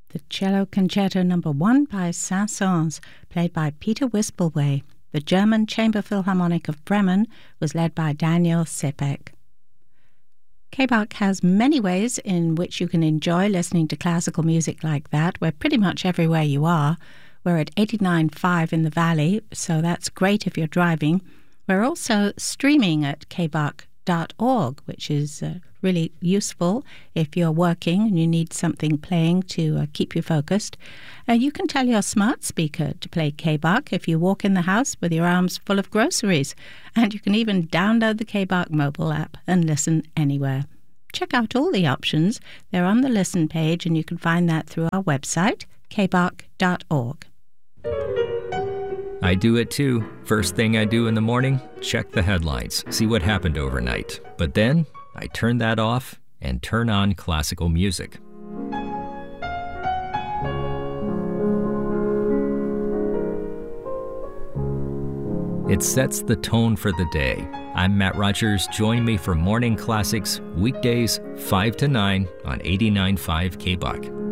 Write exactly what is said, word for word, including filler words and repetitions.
the Cello Concerto Number One by Saint-Saëns, played by Peter Wispelwey. The German Chamber Philharmonic of Bremen was led by Daniel Sepek. K-Bach has many ways in which you can enjoy listening to classical music like that. We're pretty much everywhere you are. We're at eighty-nine point five in the Valley, so that's great if you're driving. We're also streaming at k bach dot org, which is uh, really useful if you're working and you need something playing to uh, keep you focused. Uh, you can tell your smart speaker to play K-Bach if you walk in the house with your arms full of groceries. And you can even download the K-Bach mobile app and listen anywhere. Check out all the options. They're on the Listen page, and you can find that through our website, k bach dot org. I do it too. First thing I do in the morning, check the headlines, see what happened overnight. But then I turn that off and turn on classical music. It sets the tone for the day. I'm Matt Rogers. Join me for Morning Classics, weekdays five to nine on eighty-nine point five K-Bach.